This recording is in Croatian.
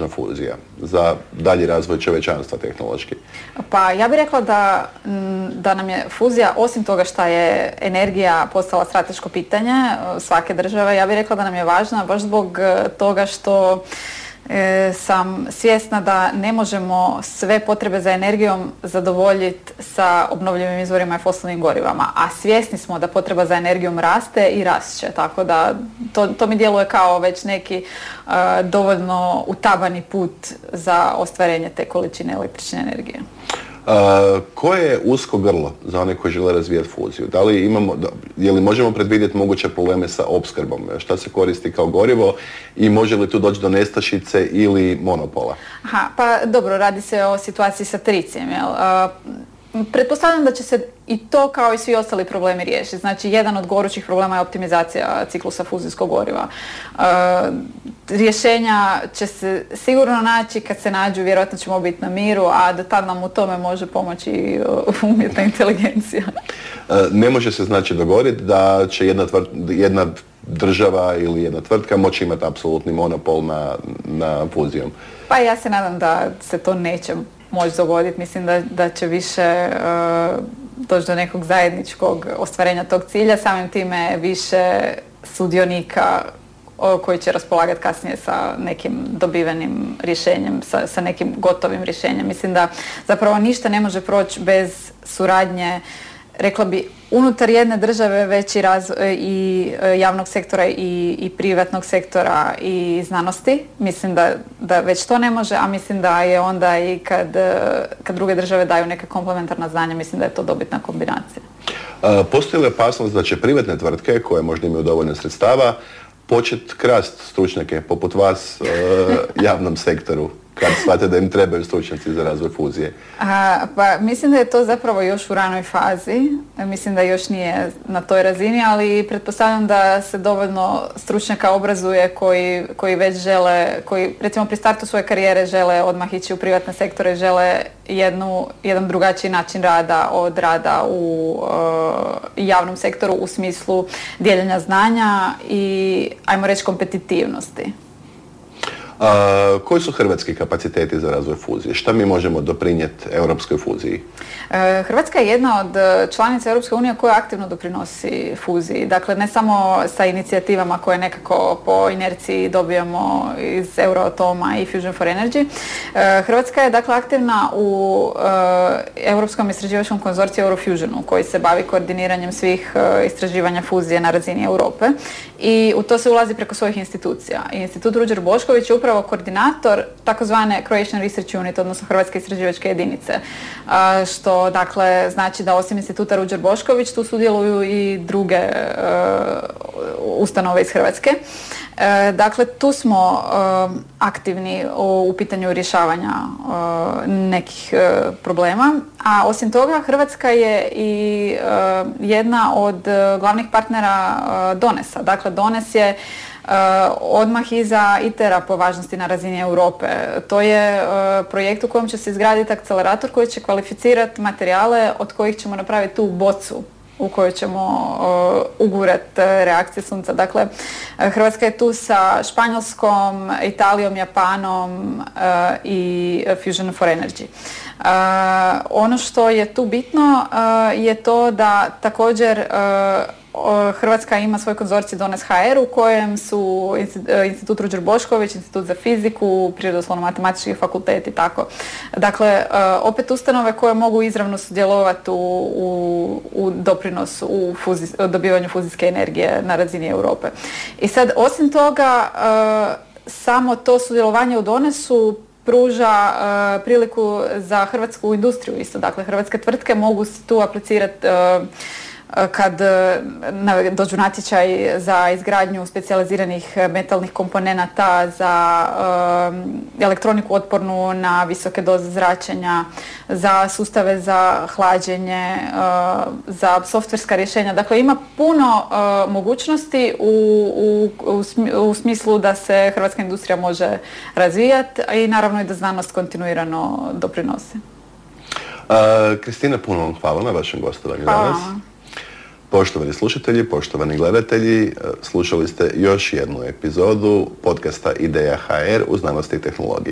nužna fuzija za dalji razvoj čovječanstva tehnološki? Pa ja bih rekla da nam je fuzija, osim toga što je energija postala strateško pitanje svake države, ja bih rekla da nam je važna baš zbog toga što sam svjesna da ne možemo sve potrebe za energijom zadovoljiti sa obnovljivim izvorima i fosilnim gorivama, a svjesni smo da potreba za energijom raste i rast će, tako da to mi djeluje kao već neki dovoljno utabani put za ostvarenje te količine električne energije. Koje je usko grlo za one koji žele razvijati fuziju? Je li možemo predvidjeti moguće probleme sa opskrbom? Šta se koristi kao gorivo i može li tu doći do nestašice ili monopola? Pa dobro, radi se o situaciji sa tricijem, jel? Pretpostavljam da će se i to kao i svi ostali problemi riješiti. Znači, jedan od gorućih problema je optimizacija ciklusa fuzijskog goriva. Rješenja će se sigurno naći, kad se nađu, vjerojatno ćemo biti na miru, a do tad nam u tome može pomoći umjetna inteligencija. Ne može se znači dogoditi da će jedna država ili jedna tvrtka moći imati apsolutni monopol na fuzijom? Pa ja se nadam da se to neće moći dogoditi. Mislim da će više doći do nekog zajedničkog ostvarenja tog cilja, samim time više sudionika koji će raspolagati kasnije sa nekim dobivenim rješenjem, sa nekim gotovim rješenjem. Mislim da zapravo ništa ne može proći bez suradnje, rekla bi, unutar jedne države, već i javnog sektora i privatnog sektora i znanosti. Mislim da već to ne može, a mislim da je onda i kad druge države daju neke komplementarna znanja, mislim da je to dobitna kombinacija. Postoji li opasnost da će privatne tvrtke, koje možda imaju dovoljno sredstava, početi krasti stručnjake poput vas javnom sektoru, kad shvate da im trebaju stručnjaci za razvoj fuzije? Pa mislim da je to zapravo još u ranoj fazi. Mislim da još nije na toj razini, ali pretpostavljam da se dovoljno stručnjaka obrazuje koji već žele, koji recimo pri startu svoje karijere žele odmah ići u privatne sektore, žele jedan drugačiji način rada od rada u javnom sektoru u smislu dijeljenja znanja i, ajmo reći, kompetitivnosti. Koji su hrvatski kapaciteti za razvoj fuzije? Šta mi možemo doprinijeti europskoj fuziji? Hrvatska je jedna od članica Europske unije koja aktivno doprinosi fuziji. Dakle, ne samo sa inicijativama koje nekako po inerciji dobijamo iz Euroatoma i Fusion for Energy. Hrvatska je dakle aktivna u Europskom istraživačkom konzorciju Eurofusionu, koji se bavi koordiniranjem svih istraživanja fuzije na razini Europe. I u to se ulazi preko svojih institucija. Institut Ruđer Bošković je upravo koordinator takozvane Croatian Research Unit, odnosno Hrvatske istraživačke jedinice, što dakle znači da osim instituta Ruđer Bošković tu sudjeluju i druge ustanove iz Hrvatske. Dakle, tu smo aktivni u pitanju rješavanja nekih problema, a osim toga Hrvatska je i jedna od glavnih partnera DONES-a. Dakle, DONES je odmah iza ITER-a po važnosti na razini Europe. To je projekt u kojem će se izgraditi akcelerator koji će kvalificirati materijale od kojih ćemo napraviti tu bocu u kojoj ćemo ugurati reakcije sunca. Dakle, Hrvatska je tu sa Španjolskom, Italijom, Japanom i Fusion for Energy. Ono što je tu bitno je to da također Hrvatska ima svoj konzorcij DONES-HR u kojem su Institut Ruđer Bošković, Institut za fiziku, Prirodoslovno-matematički fakultet i tako. Dakle, opet ustanove koje mogu izravno sudjelovati u doprinosu, u dobivanju fuzijske energije na razini Europe. I sad, osim toga, samo to sudjelovanje u DONES-u pruža priliku za hrvatsku industriju isto. Dakle, hrvatske tvrtke mogu tu aplicirati kad dođu natječaj za izgradnju specijaliziranih metalnih komponenata, za elektroniku otpornu na visoke doze zračenja, za sustave za hlađenje, za softverska rješenja. Dakle, ima puno mogućnosti u smislu da se hrvatska industrija može razvijati i naravno i da znanost kontinuirano doprinosi. Kristina, puno vam hvala na vašem gostovanju danas. Poštovani slušatelji, poštovani gledatelji, slušali ste još jednu epizodu podcasta Ideja HR u znanosti i tehnologiji.